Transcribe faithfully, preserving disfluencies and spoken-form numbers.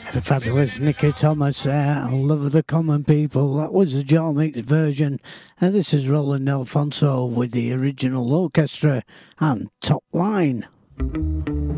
The fabulous Nicky Thomas there, Love of the Common People. That was the Jar Mix version, and this is Roland Alfonso with the original orchestra and Top Line.